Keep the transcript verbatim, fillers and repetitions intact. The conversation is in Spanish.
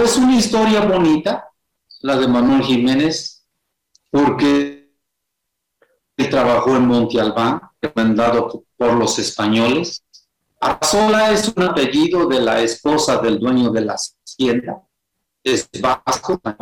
es una historia bonita, la de Manuel Jiménez, porque él trabajó en Monte Albán, recomendado por los españoles. Arrazola es un apellido de la esposa del dueño de la hacienda, es vasco,